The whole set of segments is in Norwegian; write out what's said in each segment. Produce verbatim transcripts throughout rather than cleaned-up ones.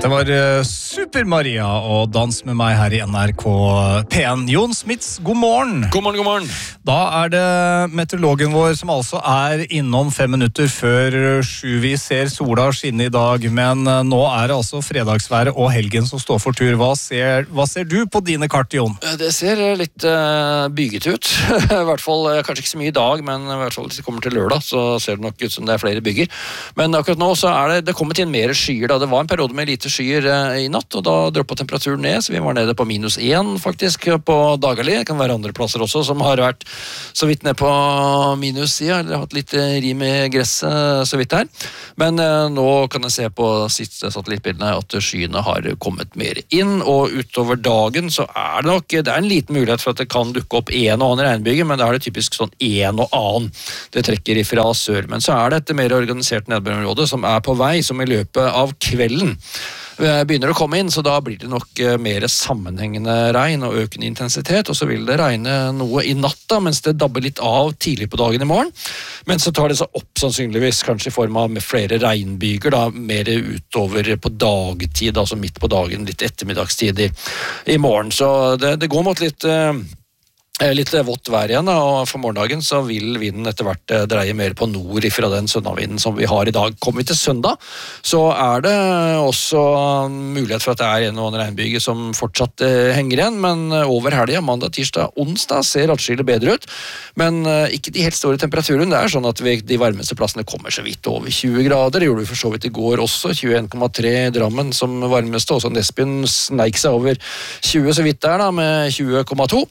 Dette var uh, Super Maria og Dans med meg her i N R K P en. Jon Smits, god morgen. God morgen, god morgen. Da er det meteorologen vår som altså er innom fem minutter før sju. Vi ser sola skinne i dag, men uh, nå er det altså fredagsværet og helgen som står for tur. Hva ser, hva ser du på dine kart, Jon? Det ser litt uh, byget ut. I hvert fall, uh, kanskje ikke så mye i dag, men i hvert fall hvis det kommer til lørdag, så ser det nok ut som det er flere bygger. Men akkurat nå så er det, det kommet inn mer skyer da. Det var en periode med lite skyer uh, i natt, og da droppet temperaturen ned, så vi var nede på minus én faktisk på Dagali. Det kan være andre plasser også som har vært så vidt ned på minussida, eller hatt litt rim i gresset så vidt her. Men uh, nå kan jeg se på siste satellittbildene at skyene har kommet mer inn, og utover dagen så er det nok, det er en liten mulighet for at det kan dukke opp en og annen regnbyge, men det er det typisk sånn en og annen. Det trekker ifra sør, men så er det et mer organisert nedbørområde som er på vei, som i løpet av kvelden begynner å komme inn, så da blir det nok mer sammenhengende regn og økende intensitet, og så vil det regne noe i natta, mens det dabber litt av tidlig på dagen i morgen. Men så tar det seg opp sannsynligvis, kanskje i form av flere regnbyger, da, mer utover på dagtid, altså midt på dagen, litt ettermiddagstid i, i morgen. Så det, det går mot litt... Uh, Litt vått vær igjen, og for morgendagen så vil vinden etter hvert dreie mer på nord fra den søndagsvinden som vi har i dag. Kommer vi til søndag, så er det også mulighet for at det er en og annen regnbyge som fortsatt henger igjen, men over helgen, mandag, tirsdag, onsdag ser atskillig bedre ut, men ikke de helt store temperaturen. Det er sånn at vi, de varmeste plassene kommer så vidt over tjue grader, det gjorde vi for så vidt i går også, tjueen komma tre Drammen som varmeste, også Nesbyen sneik seg over tjue så vidt der da, med tjue komma to.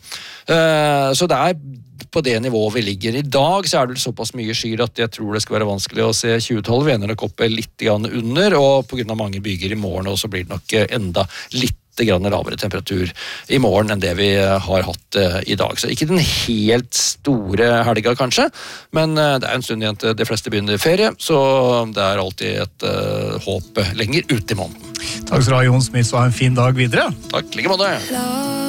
Så det er på det nivået vi ligger. I dag så er det såpass mye skyer at jeg tror det skal være vanskelig å se tjue tolv, ender nok opp litt grann under, og på grunn av mange byger i morgen, og så blir det nok enda litt grann lavere temperatur i morgen enn det vi har hatt uh, i dag. Så ikke den helt store helga kanskje, men uh, det er en stund igjen til de fleste begynner ferie, så det er alltid et uh, håp lenger ut i måneden. Takk skal du ha, Jon Smits, og ha en fin dag videre. Takk, like måte.